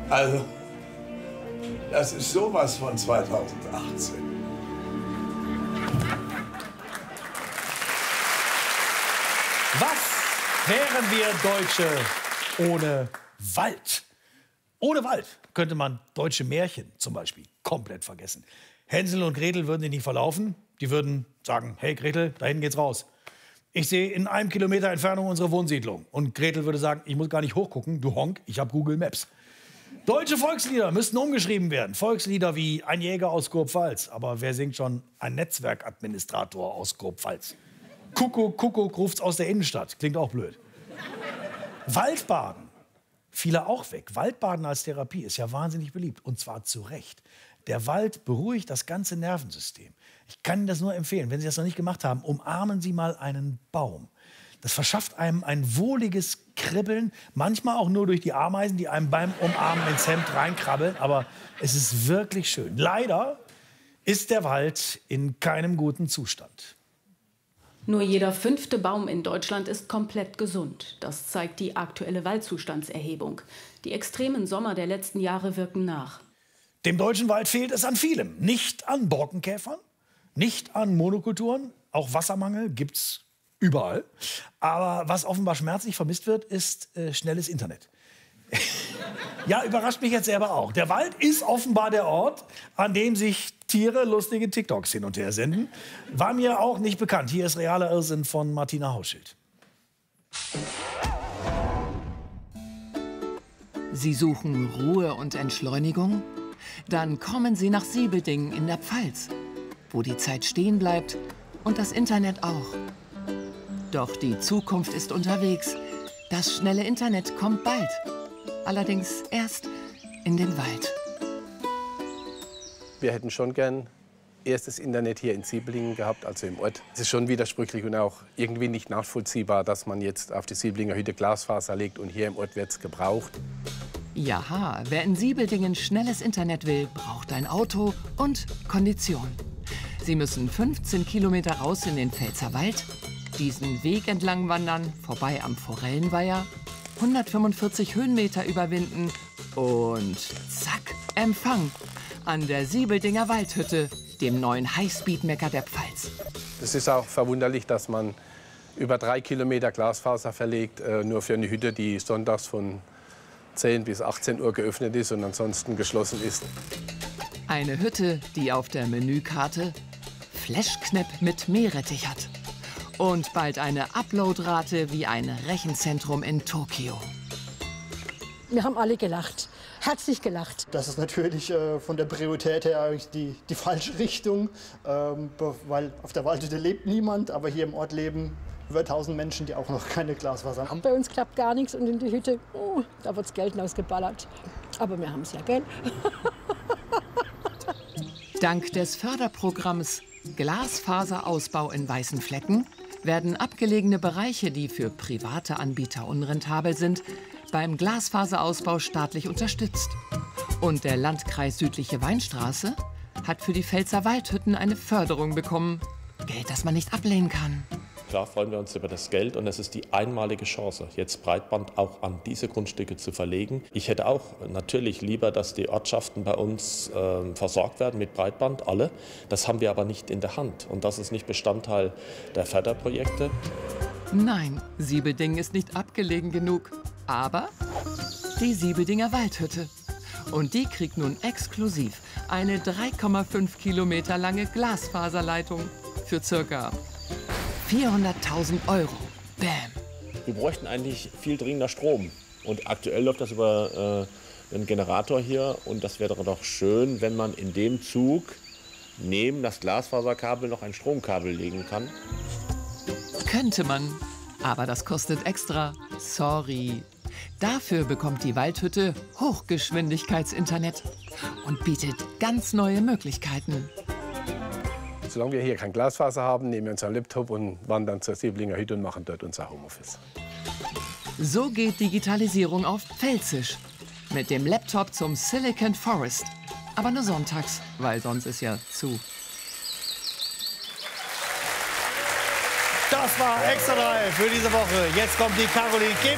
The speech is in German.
Also, das ist sowas von 2018. Was wären wir Deutsche ohne Wald? Ohne Wald könnte man deutsche Märchen zum Beispiel komplett vergessen. Hänsel und Gretel würden sich nicht verlaufen. Die würden sagen, hey Gretel, da hinten geht's raus. Ich sehe in 1 Kilometer Entfernung unsere Wohnsiedlung. Und Gretel würde sagen, ich muss gar nicht hochgucken, du Honk, ich habe Google Maps. Deutsche Volkslieder müssten umgeschrieben werden. Volkslieder wie Ein Jäger aus Kurpfalz. Aber wer singt schon Ein Netzwerkadministrator aus Kurpfalz? Kuckuck, Kuckuck ruft's aus der Innenstadt. Klingt auch blöd. Waldbaden. Viele auch weg. Waldbaden als Therapie ist ja wahnsinnig beliebt. Und zwar zu Recht. Der Wald beruhigt das ganze Nervensystem. Ich kann Ihnen das nur empfehlen. Wenn Sie das noch nicht gemacht haben, umarmen Sie mal einen Baum. Das verschafft einem ein wohliges Kribbeln. Manchmal auch nur durch die Ameisen, die einem beim Umarmen ins Hemd reinkrabbeln. Aber es ist wirklich schön. Leider ist der Wald in keinem guten Zustand. Nur jeder 5. Baum in Deutschland ist komplett gesund. Das zeigt die aktuelle Waldzustandserhebung. Die extremen Sommer der letzten Jahre wirken nach. Dem deutschen Wald fehlt es an vielem. Nicht an Borkenkäfern, nicht an Monokulturen. Auch Wassermangel gibt's überall. Aber was offenbar schmerzlich vermisst wird, ist schnelles Internet. Ja, überrascht mich jetzt selber auch. Der Wald ist offenbar der Ort, an dem sich Tiere lustige TikToks hin und her senden. War mir auch nicht bekannt. Hier ist realer Irrsinn von Martina Hauschild. Sie suchen Ruhe und Entschleunigung? Dann kommen Sie nach Siebeldingen in der Pfalz, wo die Zeit stehen bleibt und das Internet auch. Doch die Zukunft ist unterwegs. Das schnelle Internet kommt bald. Allerdings erst in den Wald. Wir hätten schon gern erstes Internet hier in Siebeldingen gehabt, also im Ort. Es ist schon widersprüchlich und auch irgendwie nicht nachvollziehbar, dass man jetzt auf die Sieblingen Hütte Glasfaser legt und hier im Ort wird es gebraucht. Jaha, wer in Siebeldingen schnelles Internet will, braucht ein Auto und Kondition. Sie müssen 15 Kilometer raus in den Pfälzerwald, diesen Weg entlang wandern, vorbei am Forellenweiher, 145 Höhenmeter überwinden und zack, Empfang an der Siebeldinger Waldhütte, dem neuen Highspeed-Mecker der Pfalz. Es ist auch verwunderlich, dass man über 3 Kilometer Glasfaser verlegt, nur für eine Hütte, die sonntags von 10 bis 18 Uhr geöffnet ist und ansonsten geschlossen ist. Eine Hütte, die auf der Menükarte Fleischknepp mit Meerrettich hat. Und bald eine Uploadrate wie ein Rechenzentrum in Tokio. Wir haben alle gelacht, herzlich gelacht. Das ist natürlich von der Priorität her eigentlich die falsche Richtung, weil auf der Waldhütte lebt niemand, aber hier im Ort leben über 1000 Menschen, die auch noch keine Glasfaser haben. Bei uns klappt gar nichts und in die Hütte, da wird das Geld ausgeballert. Aber wir haben es ja, gell? Dank des Förderprogramms Glasfaserausbau in weißen Flecken werden abgelegene Bereiche, die für private Anbieter unrentabel sind, beim Glasfaserausbau staatlich unterstützt. Und der Landkreis Südliche Weinstraße hat für die Pfälzer Waldhütten eine Förderung bekommen. Geld, das man nicht ablehnen kann. Klar freuen wir uns über das Geld und es ist die einmalige Chance, jetzt Breitband auch an diese Grundstücke zu verlegen. Ich hätte auch natürlich lieber, dass die Ortschaften bei uns versorgt werden mit Breitband, alle. Das haben wir aber nicht in der Hand und das ist nicht Bestandteil der Förderprojekte. Nein, Siebeldingen ist nicht abgelegen genug, aber die Siebeldinger Waldhütte. Und die kriegt nun exklusiv eine 3,5 Kilometer lange Glasfaserleitung für ca. 400.000 €. Bam. Wir bräuchten eigentlich viel dringender Strom. Und aktuell läuft das über einen Generator hier. Und das wäre doch schön, wenn man in dem Zug neben das Glasfaserkabel noch ein Stromkabel legen kann. Könnte man, aber das kostet extra. Sorry. Dafür bekommt die Waldhütte Hochgeschwindigkeitsinternet und bietet ganz neue Möglichkeiten. Solange wir hier kein Glasfaser haben, nehmen wir unseren Laptop und wandern zur Sieblinger Hütte und machen dort unser Homeoffice. So geht Digitalisierung auf Pfälzisch. Mit dem Laptop zum Silicon Forest. Aber nur sonntags, weil sonst ist ja zu. Das war Extra 3 für diese Woche. Jetzt kommt die Caroline.